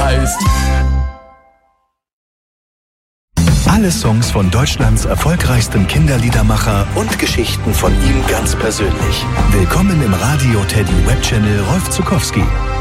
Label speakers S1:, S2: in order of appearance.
S1: heißt.
S2: Alle Songs von Deutschlands erfolgreichstem Kinderliedermacher und Geschichten von ihm ganz persönlich. Willkommen im Radio Teddy Webchannel Rolf Zuckowski.